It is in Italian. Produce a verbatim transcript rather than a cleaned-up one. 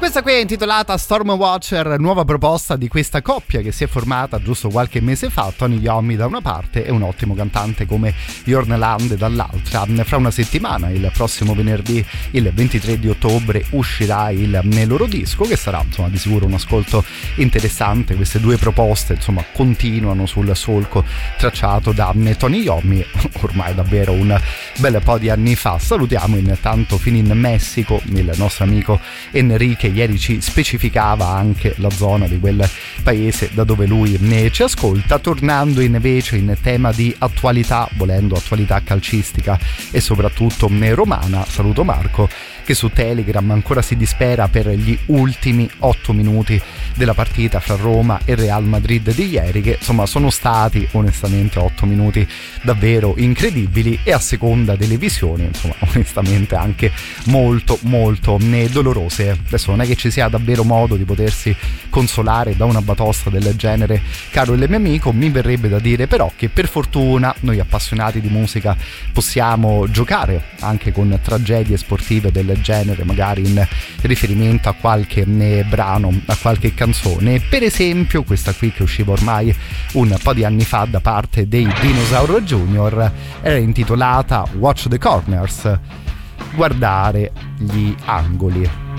Questa qui è intitolata Stormwatcher, nuova proposta di questa coppia che si è formata giusto qualche mese fa, Tony Iommi da una parte e un ottimo cantante come Jørn Lande dall'altra. Fra una settimana, il prossimo venerdì, il ventitré di ottobre, uscirà il loro disco, che sarà insomma di sicuro un ascolto interessante. Queste due proposte insomma continuano sul solco tracciato da Tony Iommi ormai davvero un bel po' di anni fa. Salutiamo intanto fino in Messico il nostro amico Enrique. Ieri ci specificava anche la zona di quel paese da dove lui ne ci ascolta. Tornando invece in tema di attualità, volendo attualità calcistica e soprattutto romana, saluto Marco che su Telegram ancora si dispera per gli ultimi otto minuti della partita fra Roma e Real Madrid di ieri, che insomma sono stati onestamente otto minuti davvero incredibili e a seconda delle visioni insomma onestamente anche molto molto dolorose. Adesso non è che ci sia davvero modo di potersi consolare da una batosta del genere, caro il mio amico. Mi verrebbe da dire però che per fortuna noi appassionati di musica possiamo giocare anche con tragedie sportive del genere, magari in riferimento a qualche brano, a qualche canzone. Per esempio questa qui che usciva ormai un po' di anni fa da parte dei Dinosaur Junior era intitolata Watch the Corners, guardare gli angoli.